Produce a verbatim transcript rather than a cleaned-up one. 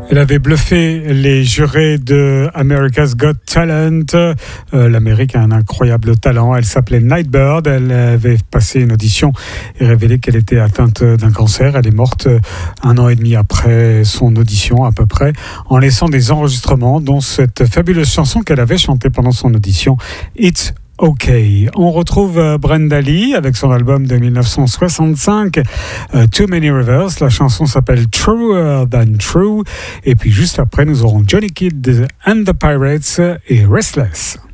Elle avait bluffé les jurés de America's Got Talent. Euh, L'Amérique a un incroyable talent. Elle s'appelait Nightbird. Elle avait passé une audition et révélé qu'elle était atteinte d'un cancer. Elle est morte un an et demi après son audition à peu près, en laissant des enregistrements, dont cette fabuleuse chanson qu'elle avait chantée pendant son audition, It's OK. On retrouve Brenda Lee avec son album de dix-neuf cent soixante-cinq, uh, Too Many Rivers. La chanson s'appelle Truer Than True. Et puis juste après, nous aurons Johnny Kidd and the Pirates et Restless.